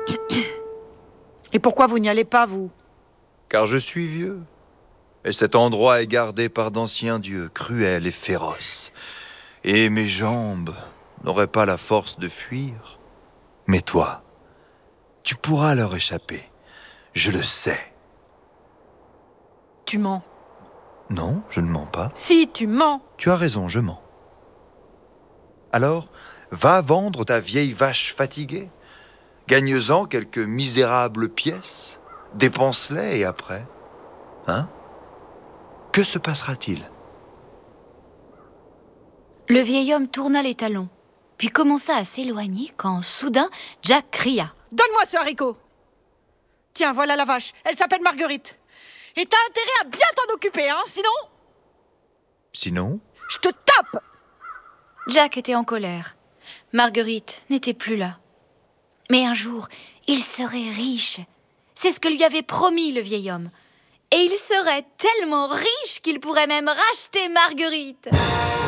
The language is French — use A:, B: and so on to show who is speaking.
A: Et pourquoi vous n'y allez pas, vous?
B: Car je suis vieux. Et cet endroit est gardé par d'anciens dieux, cruels et féroces. Et mes jambes n'auraient pas la force de fuir. Mais toi, tu pourras leur échapper. Je le sais.
A: Tu mens.
B: Non, je ne mens pas.
A: Si, tu mens.
B: Tu as raison, je mens. Alors, va vendre ta vieille vache fatiguée. Gagne-en quelques misérables pièces. Dépense-les et après, hein? Que se passera-t-il?
C: Le vieil homme tourna les talons, puis commença à s'éloigner quand, soudain, Jack cria.
A: « Donne-moi ce haricot! Tiens, voilà la vache, elle s'appelle Marguerite. Et t'as intérêt à bien t'en occuper, hein, sinon... »
B: Sinon?
A: Je te tape!
C: Jack était en colère. Marguerite n'était plus là. Mais un jour, il serait riche. C'est ce que lui avait promis le vieil homme. Et il serait tellement riche qu'il pourrait même racheter Marguerite.